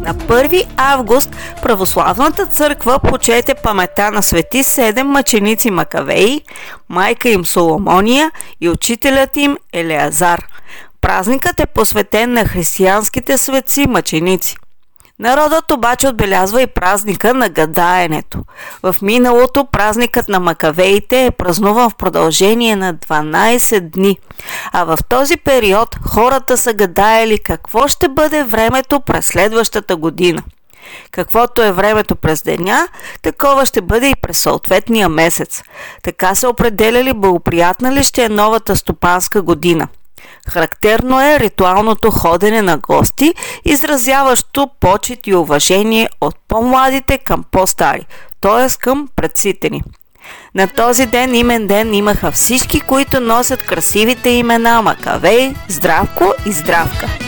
На 1 август православната църква почете паметта на свети 7 мъченици Макавеи, майка им Соломония и учителят им Елеазар. Празникът е посветен на християнските светци мъченици. Народът обаче отбелязва и празника на гадаенето. В миналото празникът на Макавеите е празнуван в продължение на 12 дни, а в този период хората са гадаели какво ще бъде времето през следващата година. Каквото е времето през деня, такова ще бъде и през съответния месец. Така се определяли благоприятна ли ще е новата стопанска година. Характерно е ритуалното ходене на гости, изразяващо почит и уважение от по-младите към по-стари, т.е. към предците ни. На този ден, имен ден, имаха всички, които носят красивите имена Макавей, Здравко и Здравка.